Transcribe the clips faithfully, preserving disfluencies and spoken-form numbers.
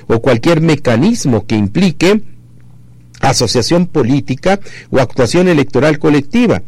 o cualquier mecanismo que implique asociación política o actuación electoral colectiva.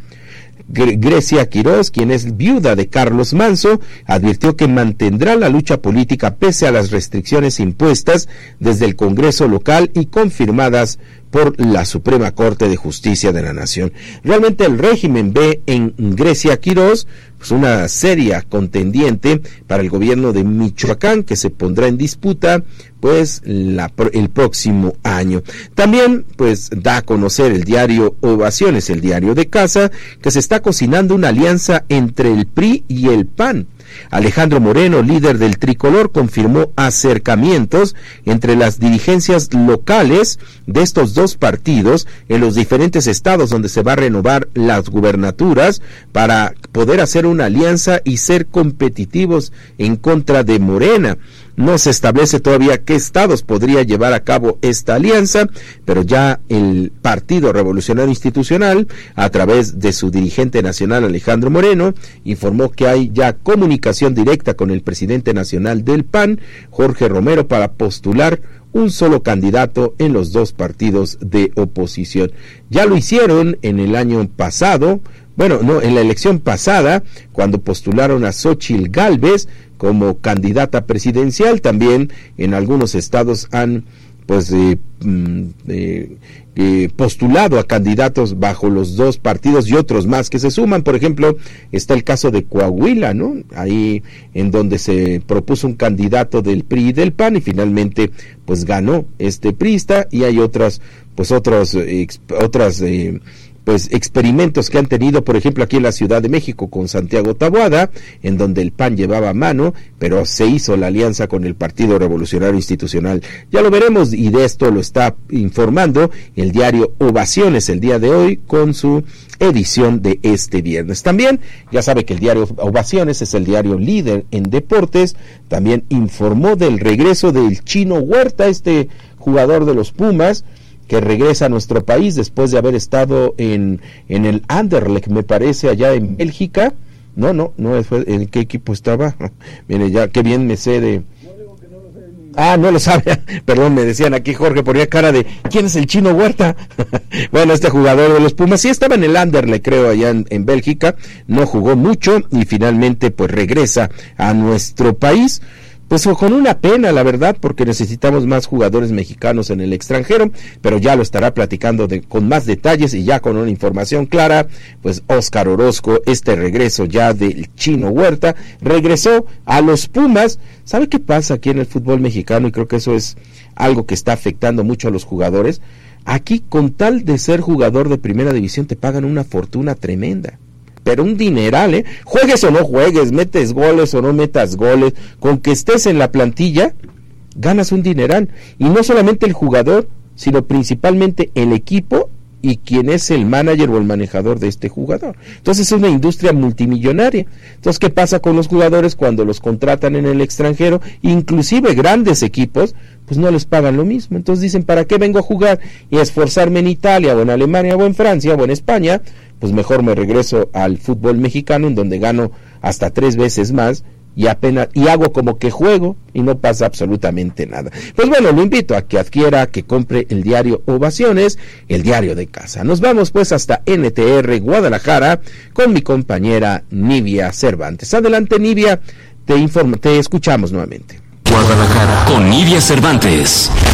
Grecia Quiroz, quien es viuda de Carlos Manso, advirtió que mantendrá la lucha política pese a las restricciones impuestas desde el Congreso local y confirmadas por la Suprema Corte de Justicia de la Nación. Realmente el régimen ve en Grecia Quiroz pues una seria contendiente para el gobierno de Michoacán, que se pondrá en disputa pues la, el próximo año. También pues da a conocer el diario Ovaciones, el diario de casa, que se está cocinando una alianza entre el P R I y el P A N. Alejandro Moreno, líder del tricolor, confirmó acercamientos entre las dirigencias locales de estos dos partidos en los diferentes estados donde se va a renovar las gubernaturas para poder hacer una alianza y ser competitivos en contra de Morena. No se establece todavía qué estados podría llevar a cabo esta alianza, pero ya el Partido Revolucionario Institucional, a través de su dirigente nacional Alejandro Moreno, informó que hay ya comunicación directa con el presidente nacional del P A N, Jorge Romero, para postular un solo candidato en los dos partidos de oposición. Ya lo hicieron en el año pasado, bueno, no, en la elección pasada, cuando postularon a Xóchitl Gálvez como candidata presidencial. También en algunos estados han pues eh, eh, eh, postulado a candidatos bajo los dos partidos y otros más que se suman. Por ejemplo, está el caso de Coahuila, ¿no? Ahí en donde se propuso un candidato del P R I y del P A N y finalmente pues ganó este priista, y hay otras pues otros eh, otras eh, pues experimentos que han tenido, por ejemplo, aquí en la Ciudad de México con Santiago Taboada, en donde el P A N llevaba mano, pero se hizo la alianza con el Partido Revolucionario Institucional. Ya lo veremos, y de esto lo está informando el diario Ovaciones el día de hoy con su edición de este viernes. También, ya sabe que el diario Ovaciones es el diario líder en deportes, también informó del regreso del Chino Huerta, este jugador de los Pumas, que regresa a nuestro país después de haber estado en, en el Anderlecht, me parece, allá en Bélgica. No, no, no fue, ¿en qué equipo estaba? Mire, ya, qué bien me sé de... Ah, no lo sabe, perdón, me decían aquí, Jorge ponía cara de, ¿quién es el Chino Huerta? Bueno, este jugador de los Pumas, sí estaba en el Anderlecht, creo, allá en, en Bélgica, no jugó mucho y finalmente pues regresa a nuestro país. Pues con una pena, la verdad, porque necesitamos más jugadores mexicanos en el extranjero, pero ya lo estará platicando de, con más detalles y ya con una información clara, pues Óscar Orozco, este regreso ya del Chino Huerta, regresó a los Pumas. ¿Sabe qué pasa aquí en el fútbol mexicano? Y creo que eso es algo que está afectando mucho a los jugadores. Aquí, con tal de ser jugador de primera división, te pagan una fortuna tremenda. Pero un dineral, ¿eh? Juegues o no juegues, metes goles o no metas goles, con que estés en la plantilla, ganas un dineral. Y no solamente el jugador, sino principalmente el equipo y quien es el manager o el manejador de este jugador. Entonces es una industria multimillonaria. Entonces, ¿qué pasa con los jugadores cuando los contratan en el extranjero? Inclusive grandes equipos, pues no les pagan lo mismo. Entonces dicen, ¿para qué vengo a jugar y a esforzarme en Italia o en Alemania o en Francia o en España? Pues mejor me regreso al fútbol mexicano, en donde gano hasta tres veces más y apenas y hago como que juego y no pasa absolutamente nada. Pues bueno, lo invito a que adquiera, que compre el diario Ovaciones, el diario de casa. Nos vamos pues hasta N T R Guadalajara con mi compañera Nivia Cervantes. Adelante, Nivia, te informo, te escuchamos nuevamente. Guadalajara con Nivia Cervantes.